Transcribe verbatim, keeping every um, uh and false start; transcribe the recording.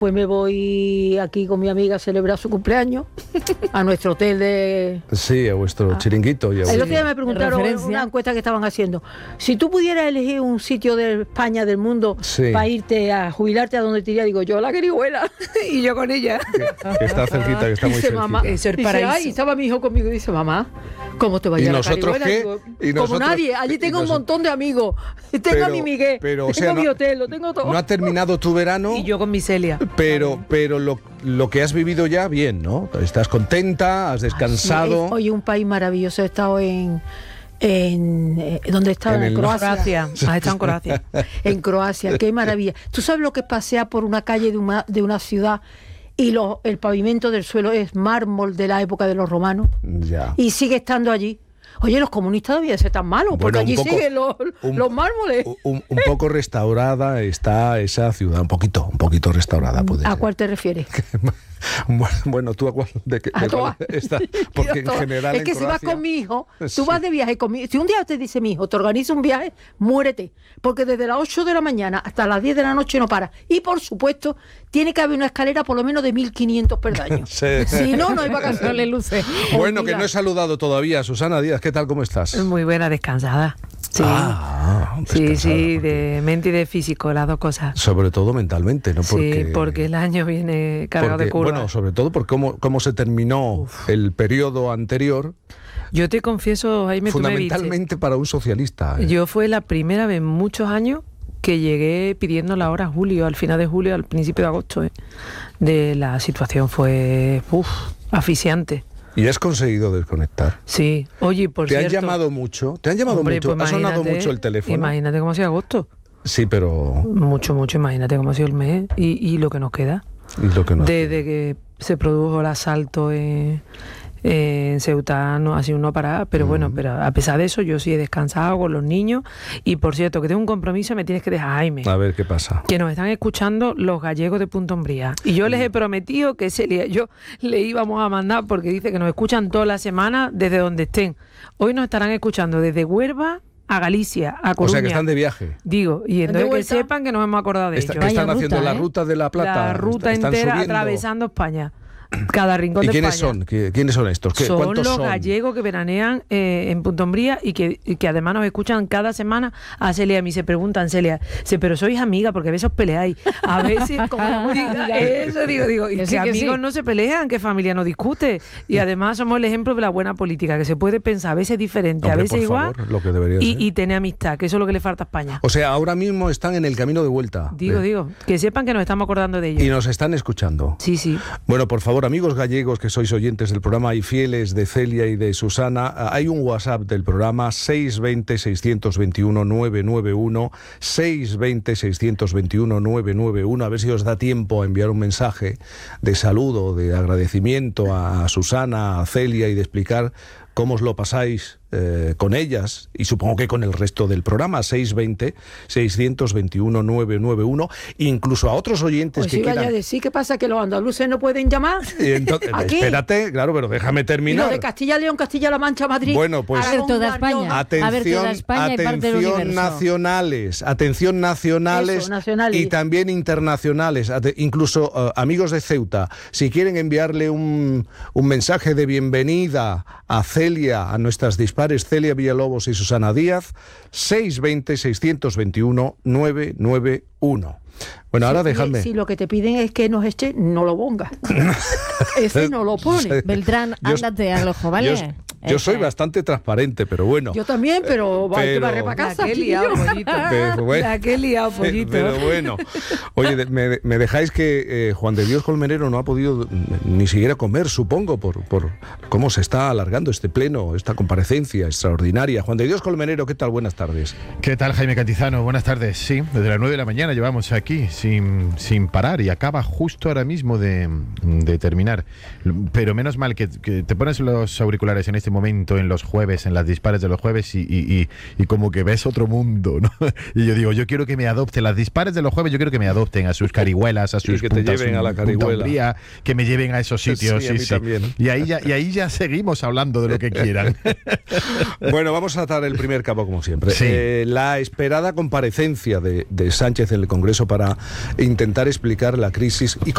Pues me voy aquí con mi amiga a celebrar su cumpleaños a nuestro hotel de... Sí, a vuestro ah. chiringuito. Y a el otro día me preguntaron en una encuesta que estaban haciendo, si tú pudieras elegir un sitio de España, del mundo, sí. para irte a jubilarte a donde te iría, digo, yo a la Querihuela y yo con ella. Que, que está cerquita, que está muy dice, cerquita. Mamá, dice, ay, estaba mi hijo conmigo y dice, mamá, ¿cómo te vayas a la Querihuela? Digo, ¿Y como nosotros, nadie, allí tengo un montón de amigos, tengo pero, a mi Miguel, pero, tengo o sea, mi no, hotel, lo tengo todo. No ha terminado tu verano. Y yo con mi Celia. Pero, pero lo, lo que has vivido ya, bien, ¿no? Estás contenta, has descansado. Sí, oye, un país maravilloso. He estado en... en eh, ¿Dónde estaba? En, en Croacia. Has estado en Croacia. En Croacia, qué maravilla. ¿Tú sabes lo que es pasear por una calle de una, de una ciudad y lo, el pavimento del suelo es mármol de la época de los romanos? Ya. Y sigue estando allí. Oye, los comunistas debían ser tan malos, porque bueno, allí poco, siguen los, un, los mármoles. Un, un poco restaurada está esa ciudad, un poquito, un poquito restaurada puede ¿A ser. cuál te refieres? Bueno, ¿tú a cuál? De, de a cuál está? Porque en general es que en si Croacia, vas con mi hijo, tú sí. vas de viaje con mi, si un día te dice mi hijo, te organiza un viaje, muérete, porque desde las ocho de la mañana hasta las diez de la noche no para. Y por supuesto, tiene que haber una escalera por lo menos de mil quinientos peldaños. Sí. Si no, no hay vacaciones, luces. Bueno, que no he saludado todavía. Susana Díaz, ¿qué tal? ¿Cómo estás? Muy buena, descansada. Sí, ah, sí, sí, de mente y de físico, las dos cosas. Sobre todo mentalmente, ¿no? Porque, sí, porque el año viene cargado porque, de curvas. Bueno, sobre todo por cómo, cómo se terminó Uf. el periodo anterior. Yo te confieso, Jaime, fundamentalmente para un socialista. ¿eh? Yo fue la primera vez en muchos años que llegué pidiendo la hora a julio, al final de julio, al principio de agosto. ¿eh? De la situación fue uf, asfixiante. ¿Y has conseguido desconectar? Sí. Oye, por ¿Te cierto... ¿Te han llamado mucho? ¿Te han llamado hombre, mucho? Pues ¿Ha sonado mucho el teléfono? Imagínate cómo ha sido agosto. Sí, pero... Mucho, mucho. Imagínate cómo ha sido el mes y, y lo que nos queda. ¿Y lo que nos Desde que se produjo el asalto en, en Ceuta, no ha sido una parada. Pero mm. bueno, pero a pesar de eso, yo sí he descansado con los niños. Y por cierto, que tengo un compromiso, me tienes que dejar, Jaime. A ver, ¿qué pasa? Que nos están escuchando los gallegos de Punta Umbría. Y yo les he prometido que Celia, yo le íbamos a mandar, porque dice que nos escuchan toda la semana desde donde estén. Hoy nos estarán escuchando desde Huelva a Galicia, a Coruña. O sea, que están de viaje. Digo, y entonces que sepan que nos hemos acordado de Está, ellos. ¿Qué están Vaya haciendo? ruta, ¿La ¿eh? ruta de la Plata? La ruta ¿Están entera subiendo? Atravesando España. Cada rincón ¿Y de quiénes España. son? ¿Quiénes son estos? ¿Qué, son ¿Cuántos los son? gallegos que veranean eh, en Punta Umbría y que, y que además nos escuchan cada semana a Celia. A mí se preguntan, Celia, sí, pero sois amiga porque a veces os peleáis. A veces, como diga, eso digo, digo, y que, sí, que amigos sí. no se pelean, que familia no discute. Y además somos el ejemplo de la buena política, que se puede pensar a veces diferente, Hombre, a veces por igual, favor, lo que debería y, ser. y tener amistad, que eso es lo que le falta a España. O sea, ahora mismo están en el camino de vuelta. Digo, de... digo, que sepan que nos estamos acordando de ellos. Y nos están escuchando. Sí, sí. Bueno, por favor, amigos gallegos que sois oyentes del programa y fieles de Celia y de Susana, hay un WhatsApp del programa seis dos cero, seis dos uno, nueve nueve uno, seis dos cero, seis dos uno, nueve nueve uno, a ver si os da tiempo a enviar un mensaje de saludo, de agradecimiento a Susana, a Celia y de explicar cómo os lo pasáis eh, con ellas y supongo que con el resto del programa. Seis dos cero, seis dos uno, nueve nueve uno, incluso a otros oyentes pues que sí, quieran... vaya a decir, ¿qué pasa? ¿Que los andaluces no pueden llamar? Y entonces, espérate, claro, pero déjame terminar. ¿Y lo de Castilla León, Castilla-La Mancha, Madrid? Bueno, pues... A ver toda España. Atención, a ver toda España y parte del atención universo. nacionales, atención nacionales, Eso, nacionales. Y también internacionales, Ate- incluso uh, amigos de Ceuta, si quieren enviarle un, un mensaje de bienvenida a Celia, a nuestras dispares Celia Villalobos y Susana Díaz, seis dos cero, seis dos uno, nueve nueve uno. Bueno, ahora si, dejadme. Si lo que te piden es que nos eche, no lo pongas. Ese no lo pone. Beltrán, Yo- ándate al ojo, ¿vale? Yo, yo soy bastante transparente, pero bueno. Yo también, pero va Pero- que barrer para casa. La que he liado, pollito. Pero bueno. La que he liado, pollito. Pero bueno, oye, de- me, me dejáis que eh, Juan de Dios Colmenero no ha podido ni siquiera comer, supongo, por, por cómo se está alargando este pleno, esta comparecencia extraordinaria. Juan de Dios Colmenero, ¿qué tal? Buenas tardes. ¿Qué tal, Jaime Cantizano? Buenas tardes. Sí, desde las nueve de la mañana llevamos aquí sin, sin parar y acaba justo ahora mismo de, de terminar. Pero menos mal que, que te pones los auriculares en este momento, en los jueves, en las dispares de los jueves y, y, y, y como que ves otro mundo, ¿no? Y yo digo, yo quiero que me adopten, las dispares de los jueves, yo quiero que me adopten a sus carihuelas, a sus Y que te puntas, lleven a la Punta Carihuela. Umbría, que me lleven a esos sitios. Sí, a sí, mí sí. también. Y ahí ya, y ahí ya seguimos hablando de lo que quieran. Bueno, vamos a atar el primer cabo como siempre. Sí. Eh, la esperada comparecencia de, de Sánchez en el Congreso para intentar explicar la crisis y